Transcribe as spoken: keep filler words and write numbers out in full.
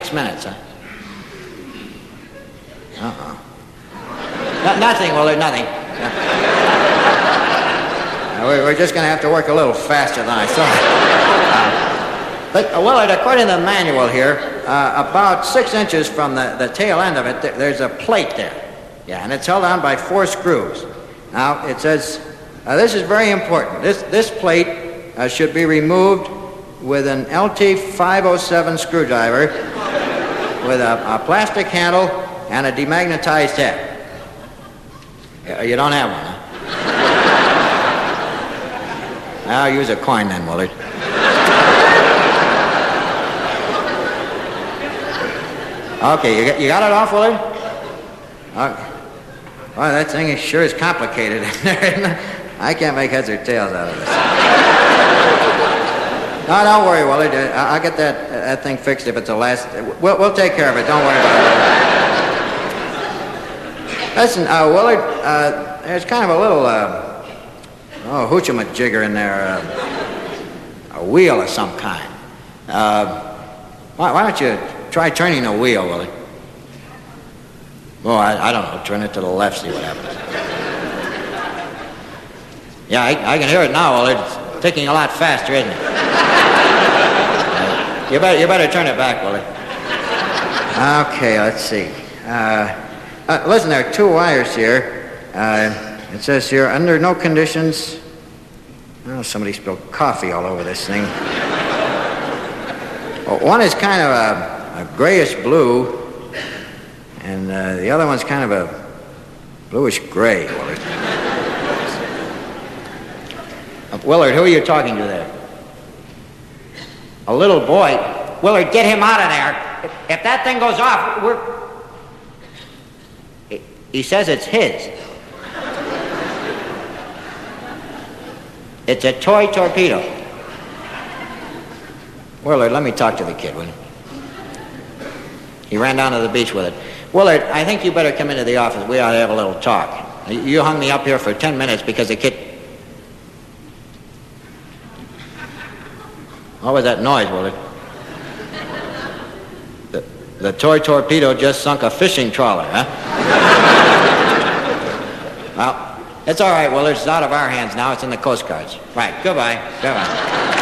minutes, huh? Uh-uh. No, nothing, Willard, nothing. Uh, we're, we're just going to have to work a little faster than I thought. Uh, but, uh, Willard, according to the manual here, uh, about six inches from the, the tail end of it, th- there's a plate there. Yeah, and it's held on by four screws. Now, it says, uh, this is very important. This, this plate uh, should be removed with an L T five oh seven screwdriver with a, a plastic handle and a demagnetized head. Uh, you don't have one, huh? I'll use a coin then, Willard. Okay, you got, you got it off, Willard? Okay. Well, that thing is sure is complicated. I can't make heads or tails out of this. No, don't worry, Willard. I'll get that that thing fixed if it's the last. We'll, we'll take care of it. Don't worry about it. Listen, uh, Willard, uh, there's kind of a little, uh, oh, hoochie-majigger in there. Uh, a wheel of some kind. Uh, why, why don't you try turning the wheel, Willard? Well, I, I don't know. Turn it to the left, see what happens. Yeah, I, I can hear it now, Willard. It's ticking a lot faster, isn't it? uh, you better, you better turn it back, Willard. Okay, let's see. Uh, uh, listen, there are two wires here. Uh, it says here, under no conditions... Oh, somebody spilled coffee all over this thing. Well, one is kind of a, a grayish blue, and uh, the other one's kind of a bluish gray, Willard. uh, Willard, who are you talking to there? A little boy? Willard, get him out of there. If, if that thing goes off, we're... He, he says it's his. It's a toy torpedo. Willard, let me talk to the kid, will you? He ran down to the beach with it. Willard, I think you better come into the office. We ought to have a little talk. You hung me up here for ten minutes because the kid... What was that noise, Willard? The, the toy torpedo just sunk a fishing trawler, huh? Well, it's all right, Willard. It's out of our hands now. It's in the Coast Guard's. Right. Goodbye. Goodbye.